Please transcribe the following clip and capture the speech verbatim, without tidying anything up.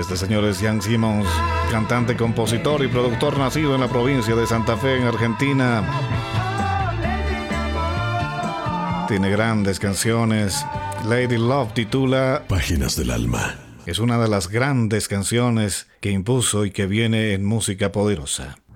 Este señor es Jan Simmons, cantante, compositor y productor nacido en la provincia de Santa Fe, en Argentina. Tiene grandes canciones. Lady Love titula Páginas del alma. Es una de las grandes canciones que impuso y que viene en Música Poderosa.